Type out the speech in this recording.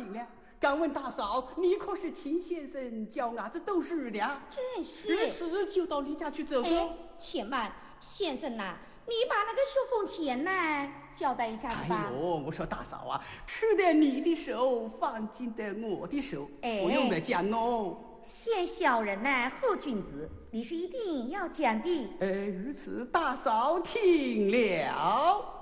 听了。敢问大嫂，你可是秦先生叫伢子都是的？ 正是。 这次就到李家去走走。 且慢，先生呐，你把那个书封钱呢交代一下子吧。 哎呦，我说大嫂啊，吃得你的手，放进得我的手，不用得讲哦。 先小人呢，后君子，你是一定要讲的。 如此大嫂听了。